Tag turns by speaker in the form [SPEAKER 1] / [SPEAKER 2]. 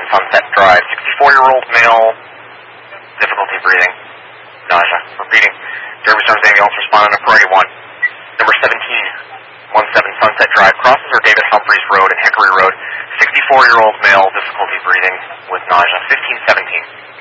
[SPEAKER 1] Sunset Drive. 64-year-old male, difficulty breathing, nausea. Repeating, Derby Stone's ambulance responding to priority 1. Number 1717 Sunset Drive, crosses or Davis Humphreys Road and Hickory Road. 64-year-old male, difficulty breathing with nausea. 1517.